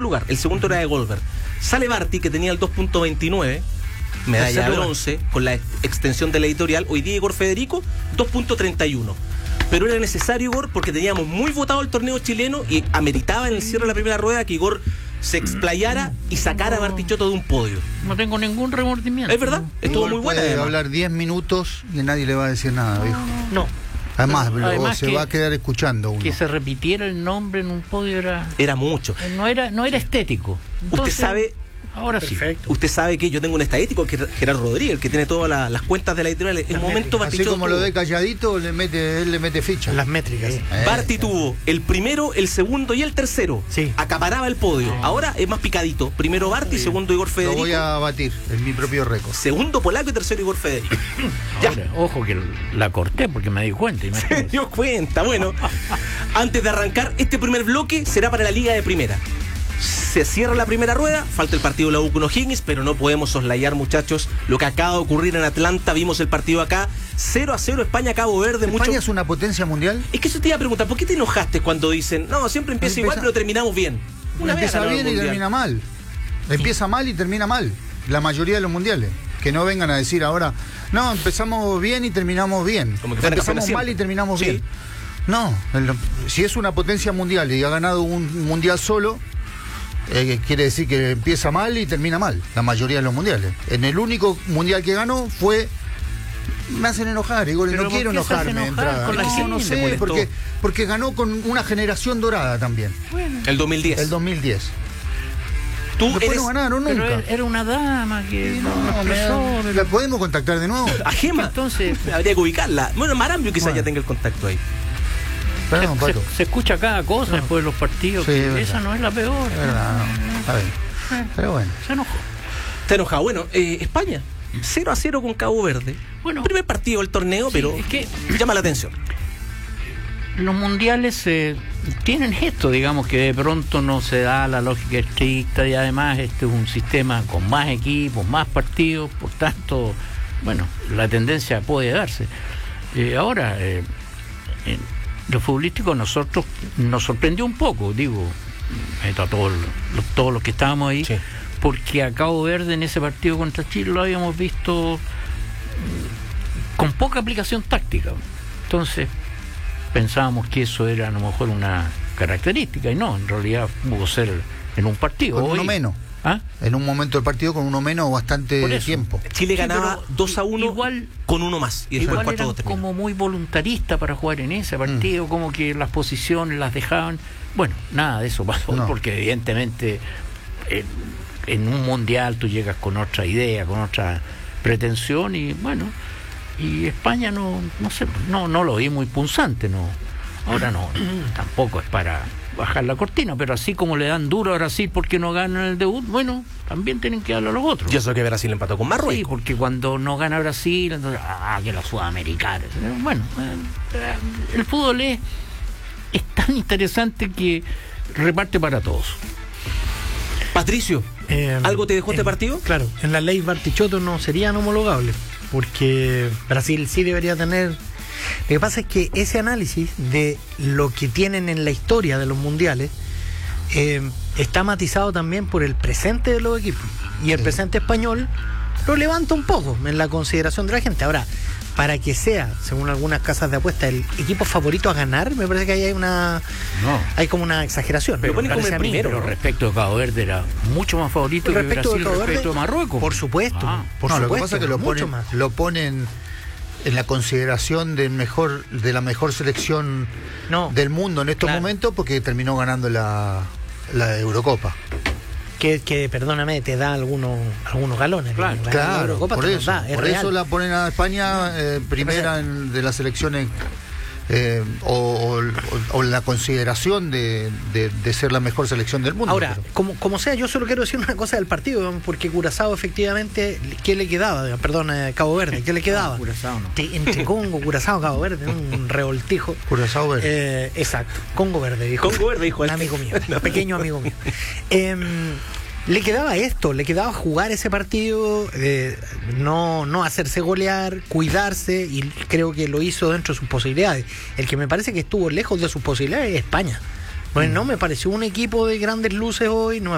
lugar, el segundo era de Goldberg. Sale Barty, que tenía el 2.29, medalla de bronce, con la extensión de la editorial. Hoy día Igor Federico, 2.31. Pero era necesario, Igor, porque teníamos muy votado el torneo chileno y ameritaba en el cierre de la primera rueda que Igor se explayara y sacara a Bartichotto de un podio. No tengo ningún remordimiento. Es verdad, estuvo muy buena. Puede hablar 10 minutos y nadie le va a decir nada, viejo. No. Además se va a quedar escuchando uno. Que se repitiera el nombre en un podio era mucho. No era estético. Usted Entonces, sabe. Ahora perfecto. Sí. Usted sabe que yo tengo un estadístico, que es Gerardo Rodríguez, el que tiene todas las cuentas de la editorial. En un momento Así como lo de calladito, él le mete ficha. Las métricas. Barty tuvo el primero, el segundo y el tercero. Sí. Acaparaba el podio. Ahora es más picadito. Primero Barty, segundo Igor Federico. Lo voy a batir, es mi propio récord. Segundo Polaco y tercero Igor Federico. Ahora, ojo que la corté porque me di cuenta. Se dio cuenta. Bueno, antes de arrancar, este primer bloque será para la Liga de Primera. Se cierra la primera rueda, falta el partido de la U con O'Higgins, pero no podemos soslayar, muchachos, lo que acaba de ocurrir en Atlanta. Vimos el partido acá, 0-0 España-Cabo Verde. ¿España es una potencia mundial? Es que eso te iba a preguntar, ¿por qué te enojaste cuando dicen, no, siempre empieza igual, pero terminamos bien? Empieza bien y termina mal. Empieza mal y termina mal, la mayoría de los mundiales. Que no vengan a decir ahora, no, empezamos bien y terminamos bien. Como que empezamos mal y terminamos bien. No, si es una potencia mundial y ha ganado un mundial solo, quiere decir que empieza mal y termina mal, la mayoría de los mundiales. En el único mundial que ganó fue... Me hacen enojar, Igor, no quiero enojarme de entrada. No sé, porque ganó con una generación dorada también. Bueno. El 2010. El 2010. Después no ganaron nunca. Pero era una dama que ¿La podemos contactar de nuevo? A Gema. Entonces habría que ubicarla. Bueno, Marambio quizás ya tenga el contacto ahí. Perdón, se escucha cada cosa después de los partidos. Sí, esa no es la peor. Es verdad, no. A ver. Pero bueno. Se enojó. Está enojado. Bueno, España, 0-0 con Cabo Verde. Bueno, primer partido del torneo, pero es que llama la atención. Los mundiales tienen esto, digamos, que de pronto no se da la lógica estricta y además este es un sistema con más equipos, más partidos, por tanto, bueno, la tendencia puede darse. Ahora, lo futbolístico nosotros nos sorprendió un poco, digo, a todos los que estábamos ahí, sí. Porque a Cabo Verde en ese partido contra Chile lo habíamos visto con poca aplicación táctica. Entonces pensábamos que eso era a lo mejor una característica y no, en realidad pudo ser en un partido. Con uno menos. ¿Ah? En un momento del partido con uno menos bastante tiempo. Chile ganaba 2-1 igual, con uno más. Y igual eran como muy voluntarista para jugar en ese partido, como que las posiciones las dejaban. Bueno, nada de eso pasó, porque evidentemente en un mundial tú llegas con otra idea, con otra pretensión y bueno, y España no sé, no lo vi muy punzante, no. Ahora no, tampoco es para bajar la cortina, pero así como le dan duro a Brasil porque no ganan el debut, bueno, también tienen que darle a los otros. Yo sé que Brasil empató con Marruecos. Sí, porque cuando no gana Brasil, entonces, que los sudamericanos. Bueno, el fútbol es tan interesante que reparte para todos. Patricio, ¿algo te dejó este partido? Claro, en la ley Bartichotto no serían homologables, porque Brasil sí debería tener... Lo que pasa es que ese análisis de lo que tienen en la historia de los mundiales está matizado también por el presente de los equipos. Y el presente español lo levanta un poco en la consideración de la gente. Ahora, para que sea, según algunas casas de apuesta, el equipo favorito a ganar, me parece que ahí hay como una exageración. Pero ponen como el primero, pero respecto a Cabo Verde era mucho más favorito que Brasil respecto a Marruecos. Por supuesto. Lo que pasa es que lo ponen en la consideración de la mejor selección del mundo en estos momentos, porque terminó ganando la Eurocopa. Que perdóname, te da algunos galones. Claro, por eso la ponen a España primera de las selecciones o la consideración de ser la mejor selección del mundo. Ahora, como sea, yo solo quiero decir una cosa del partido, porque Curazao efectivamente, ¿qué le quedaba? Perdón, Cabo Verde, ¿qué le quedaba? Curazao no. Entre Congo, Curazao, Cabo Verde, un revoltijo. Curazao Verde. Exacto, Congo Verde, dijo. Congo Verde, dijo un amigo mío, un pequeño amigo mío. Le quedaba esto, le quedaba jugar ese partido, no hacerse golear, cuidarse, y creo que lo hizo dentro de sus posibilidades. El que me parece que estuvo lejos de sus posibilidades es España. Pues no me pareció un equipo de grandes luces hoy, no